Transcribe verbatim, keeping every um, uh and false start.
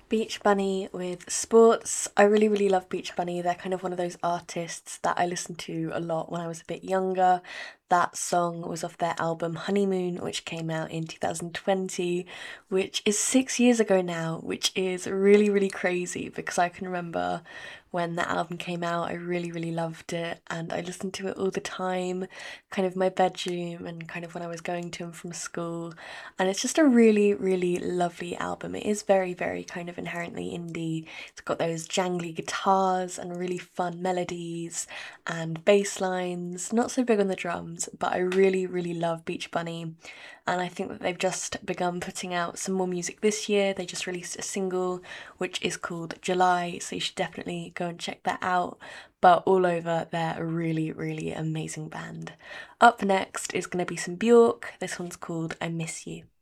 Beach Bunny with Sports. I really, really love Beach Bunny. They're kind of one of those artists that I listened to a lot when I was a bit younger. That song was off their album Honeymoon, which came out in two thousand twenty, which is six years ago now, which is really, really crazy because I can remember when that album came out, I really, really loved it and I listened to it all the time, kind of in my bedroom and kind of when I was going to and from school. And it's just a really, really lovely album. It is very, very kind of inherently indie. It's got those jangly guitars and really fun melodies and bass lines. Not so big on the drums, but I really, really love Beach Bunny. And I think that they've just begun putting out some more music this year. They just released a single which is called July, so you should definitely go and check that out. But all over, they're a really, really amazing band. Up next is going to be some Bjork. This one's called I Miss You.